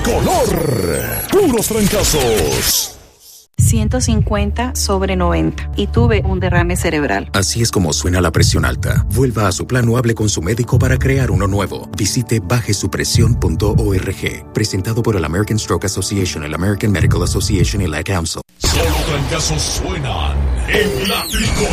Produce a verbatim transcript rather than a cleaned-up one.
tricolor. Puros trancazos. ciento cincuenta sobre noventa y tuve un derrame cerebral. Así es como suena la presión alta. Vuelva a su plan o hable con su médico para crear uno nuevo. Visite baje su presión punto org. Presentado por el American Stroke Association, el American Medical Association y la Council. Solo trancazos suenan en la tricolor.